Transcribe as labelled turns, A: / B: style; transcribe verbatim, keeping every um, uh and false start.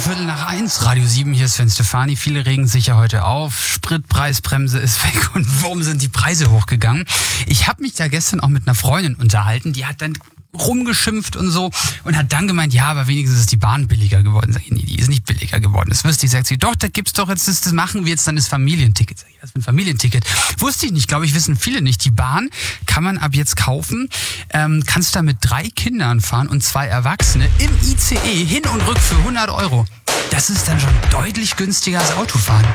A: Viertel nach eins, Radio sieben, hier ist Sven Stefani. Viele regen sich ja heute auf. Spritpreisbremse ist weg und warum sind die Preise hochgegangen? Ich habe mich da gestern auch mit einer Freundin unterhalten, die hat dann rumgeschimpft und so und hat dann gemeint, ja, aber wenigstens ist die Bahn billiger geworden. Sag ich, nee, die ist nicht billiger geworden. Das wüsste ich. Sagt sie, doch, da gibt's doch jetzt, das, das machen wir jetzt dann das Familienticket. Sag ich, was für ein Familienticket? Wusste ich nicht, glaube ich, wissen viele nicht. Die Bahn kann man ab jetzt kaufen, ähm, kannst da mit drei Kindern fahren und zwei Erwachsene im I C E hin und rück für hundert Euro. Das ist dann schon deutlich günstiger als Autofahren.